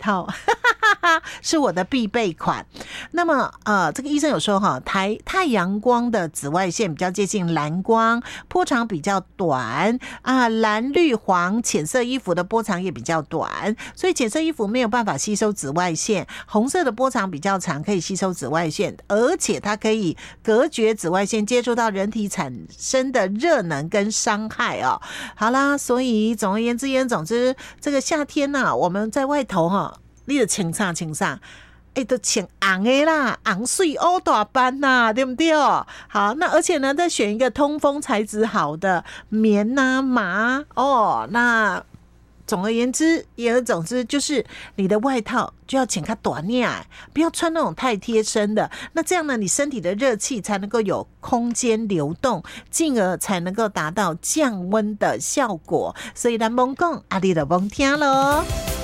套是我的必备款。那么这个医生有说哈，太阳光的紫外线比较接近蓝光，波长比较短啊，蓝绿黄浅色衣服的波长也比较短，所以浅色衣服没有办法吸收紫外线，红色的波长比较长，可以吸收紫外线，而且它可以隔绝紫外线接触到人体产生的热能跟伤害哦。好啦，所以总而言之这个夏天啊，我们在外头你就穿啥都穿红的啦，红水乌大班啦，对不对？好，那而且呢，再选一个通风材质好的棉啊麻哦。那总而言之，言而总之，就是你的外套就要穿较短呀，不要穿那种太贴身的。那这样呢，你身体的热气才能够有空间流动，进而才能够达到降温的效果。所以咱甭讲，你就甭听咯。